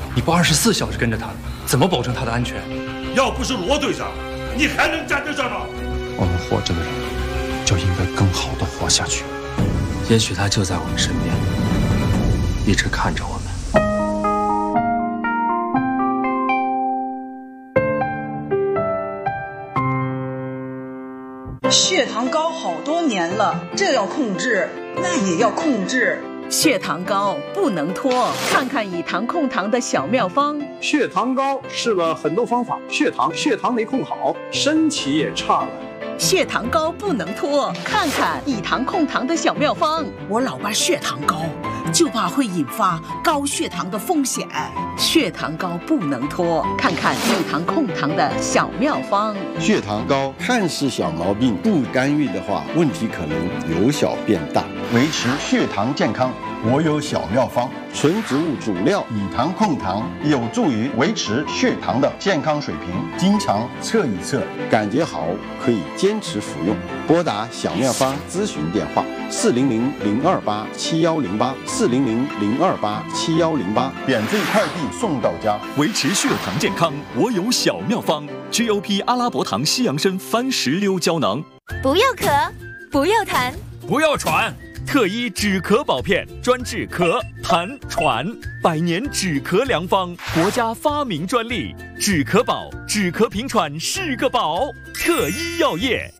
你不24小时跟着他，怎么保证他的安全？ 要不是罗队长，你还能站在这儿吗？ 我们活着的人就应该更好的活下去。 也许他就在我们身边，一直看着我们。 血糖高好多年了，这要控制，那也要控制。 血糖高不能拖，看看以糖控糖的小妙方。 血糖高试了很多方法，血糖没控好，身体也差了。 血糖高不能拖，看看以糖控糖的小妙方。 我老爸血糖高，就怕会引发高血糖的风险。 血糖高不能拖，看看以糖控糖的小妙方。 血糖高看似小毛病，不干预的话，问题可能由小变大。 维持血糖健康，我有小妙方。 纯植物主料以糖控糖，有助于维持血糖的健康水平。经常测一测， 感觉好可以坚持服用。拨打小妙方咨询电话：400-028-7108，400-028-7108， 免费快递送到家。 维持血糖健康，我有小妙方。GOP 阿拉伯糖西洋参番石榴胶囊。 不要咳，不要痰， 不要喘。特医止咳宝片，专治咳、痰、喘，100年止咳良方，国家发明专利。止咳宝，止咳平喘是个宝。特医药业。